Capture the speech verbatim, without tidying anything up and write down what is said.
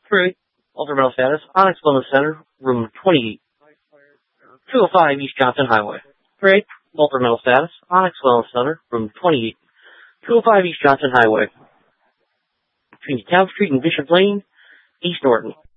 Three. Alter mental status. Onyx Wellness Center, room twenty-eight. two oh five East Johnson Highway. Three. Alter mental status. Onyx Wellness Center, room twenty-eight. two oh five East Johnson Highway. Between Town Street and Bishop Lane, East Norton.